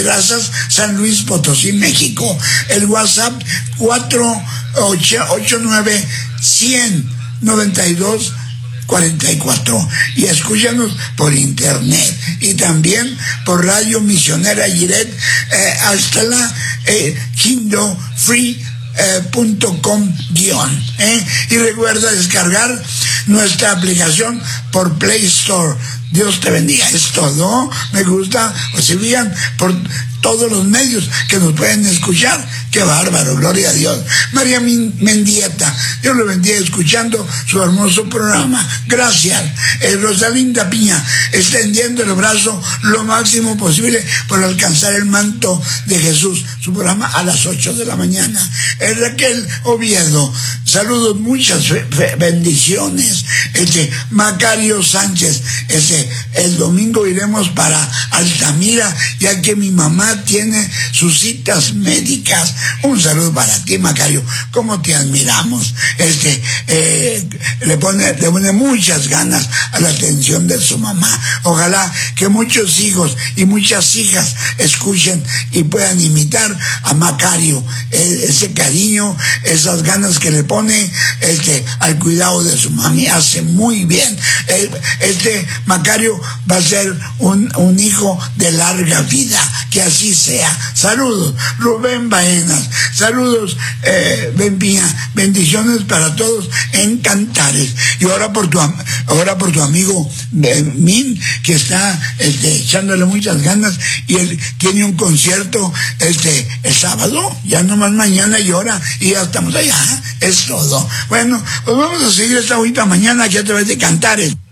Terrazas, San Luis Potosí, México. El WhatsApp 489-100-92-44. Y escúchanos por internet y también por Radio Misionera Giret, hasta la KingdomFree.com y recuerda descargar nuestra aplicación por Play Store. Dios te bendiga. Es todo. Me gusta, o se vean por todos los medios que nos pueden escuchar. Qué bárbaro, gloria a Dios. María Mendieta, Dios lo bendiga escuchando su hermoso programa. Gracias. Rosalinda Piña, extendiendo el brazo lo máximo posible por alcanzar el manto de Jesús. Su programa a las 8 de la mañana. Raquel Oviedo, saludos, muchas bendiciones. Macario Sánchez, el domingo iremos para Altamira, ya que mi mamá tiene sus citas médicas. Un saludo para ti, Macario. ¿Cómo te admiramos? Le pone muchas ganas a la atención de su mamá. Ojalá que muchos hijos y muchas hijas escuchen y puedan imitar a Macario, ese cariño, esas ganas que le pone al cuidado de su mami. Hace muy bien. Macario va a ser un hijo de larga vida. Que así sea. Saludos, Rubén Baenas. Saludos, bendiciones para todos en Cantares. Y ahora por tu amigo Min, que está echándole muchas ganas, y él tiene un concierto el sábado, ya nomás mañana y ahora, y ya estamos allá. Es todo. Bueno, pues vamos a seguir esta bonita mañana aquí a través de Cantares.